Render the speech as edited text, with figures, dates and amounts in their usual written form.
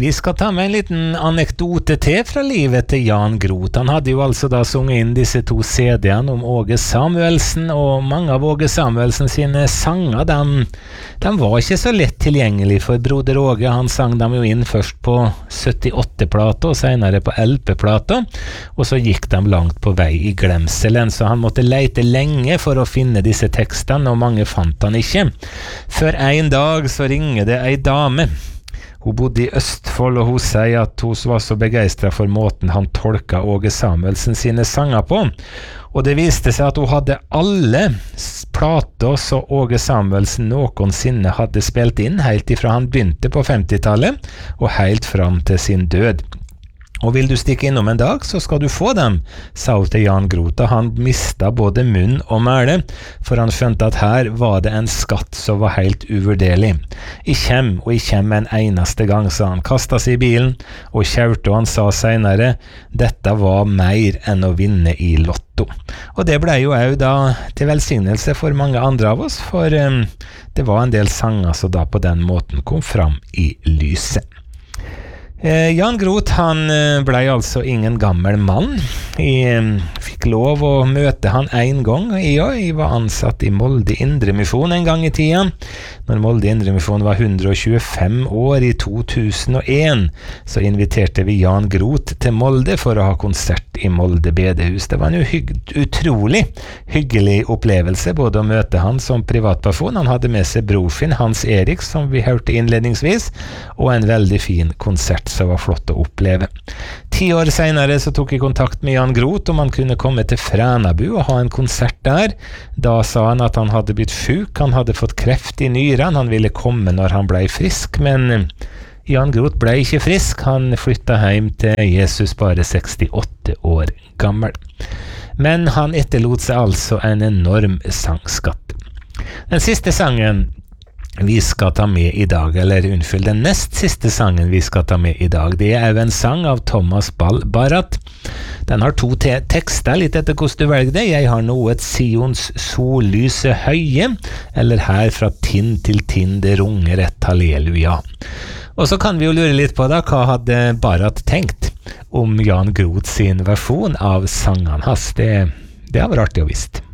Vi skal ta med en liten anekdote til fra livet til Jan Groth. Han hadde jo altså da sunget inn disse 2 CD-ene om Åge Samuelsen, og mange av Åge Samuelsen sine sanger, de var ikke så lett tilgjengelig for broder Åge. Han sang dem jo inn først på 78-plata og senere på LP-plata, og så gikk de langt på vei i glemselen, så han måtte leite lenge for å finne disse tekstene, og mange fant han ikke. For en dag så ringer det ei dame. Hun bodde i Østfold, og hun sier at hun var så begeistret for måten han tolket Åge Samuelsen sine sanger på. Og det viste seg at hun hadde alle plater så Åge Samuelsen noensinne hadde spilt inn, helt ifra han begynte på 50-tallet, og helt fram til sin død. Og vil du stikke innom en dag, så skal du få dem, sa hun til Jan Groth. Han mistet både munn og mæle, for han skjønte at her var det en skatt som var helt uvurderlig. Jeg kjem en eneste gang, sa han, kastet seg i bilen, og kjørte, og han sa senere, dette var mer enn å vinne i lotto. Og det ble jo også da til velsignelse for mange andre av oss, for det var en del sanger som da på den måten kom fram i lyset. Jan Groth, han ble altså ingen gammel mann. Jeg fikk lov å møte han en gang. Jeg var ansatt i Molde Indremisjon en gang i tida. Når Molde Indremisjon var 125 år i 2001, så inviterte vi Jan Groth til Molde for å ha konsert i Molde bedehus. Det var en utrolig hyggelig opplevelse, både å møte han som privatperson. Han hadde med seg bror sin, Hans Erik, som vi hørte innledningsvis, og en veldig fin konsert som var flott å oppleve. 10 år senere så tok jeg kontakt med Jan Groth om han kunne komme til Frænabu og ha en konsert der. Da sa han at han hadde blitt syk, han hadde fått kreft i nyrene, han ville komme når han ble frisk, men Jan Groth ble ikke frisk. Han flyttet hjem til Jesus bare 68 år gammel. Men han etterlot seg altså en enorm sangskatt. Den siste sangen vi skal ta med i dag, den nest siste sangen vi skal ta med i dag, det er en sang av Thomas Ball-Barrat. Den har 2 tekster, litt etter hvordan du velger det. Jeg har noe et Sions sollyse høye, eller her fra tinn til tinn det runger et halleluja. Og så kan vi jo lure litt på da, hva hadde Barrat tenkt om Jan Groth sin versjon av sangene hans? Det har vært artig å visst.